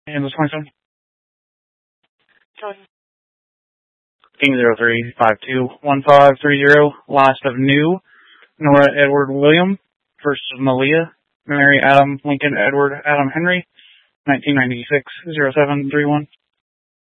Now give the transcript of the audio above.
And the 27. Join. King 03521530. Last of new. Nora Edward William versus Malia Mary Adam Lincoln Edward Adam Henry. 1996 0731.